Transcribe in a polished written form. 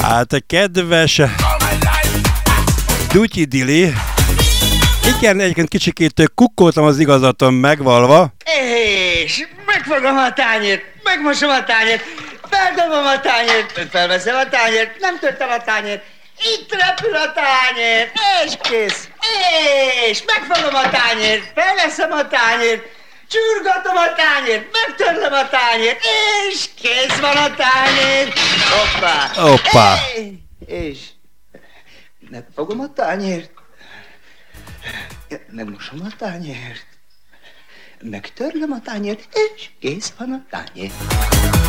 Hát, kedves Dutyi Dili, igen, egyébként kicsikét kukkoltam az igazaton megvalva. És megfogom a tányért, megmosom a tányért, feldobom a tányért, felveszem a tányért, nem törtem a tányért, itt repül a tányér, és kész. És megfogom a tányért, felveszem a tányért, csurgatom a tányért, megtörlöm a tányért, és kész van a tányér. Hoppá. Hoppá. És megfogom a tányért, megmosom a tányért, megtörlöm a tányért, és kész van a tányér.